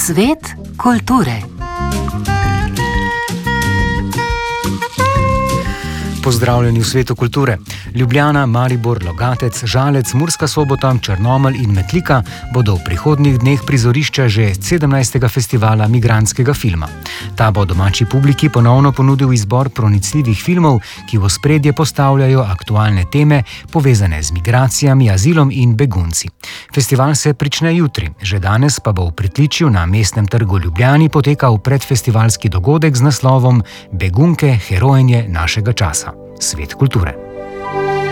Svet kulture. Pozdravljeni v svetu kulture. Ljubljana, Maribor, Logatec, Žalec, Murska Sobota, Črnomelj in Metlika bodo v prihodnjih dneh prizorišča že 17. festivala migrantskega filma. Ta bo domači publiki ponovno ponudil izbor pronicljivih filmov, ki v ospredje postavljajo aktualne teme, povezane z migracijami, azilom in begunci. Festival se prične jutri, že danes pa bo v pritličju na Mestnem trgu Ljubljani potekal predfestivalski dogodek z naslovom Begunke, herojenje našega časa. Svet kulture.